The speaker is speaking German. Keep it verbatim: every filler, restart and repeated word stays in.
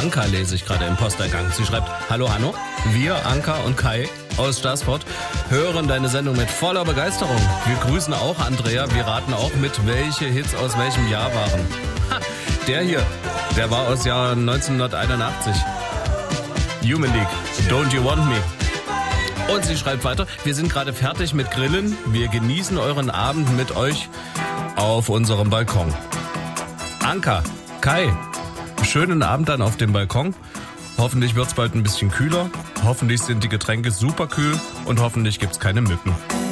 Anka lese ich gerade im Posteingang. Sie schreibt, hallo Hanno, wir, Anka und Kai aus Staßfurt, hören deine Sendung mit voller Begeisterung. Wir grüßen auch Andrea, wir raten auch mit, welche Hits aus welchem Jahr waren. Ha, der hier, der war aus Jahr neunzehnhunderteinundachtzig. Human League, Don't You Want Me. Und sie schreibt weiter, wir sind gerade fertig mit Grillen, wir genießen euren Abend mit euch auf unserem Balkon. Anka, Kai, schönen Abend dann auf dem Balkon. Hoffentlich wird's bald ein bisschen kühler. Hoffentlich sind die Getränke super kühl und hoffentlich gibt's keine Mücken.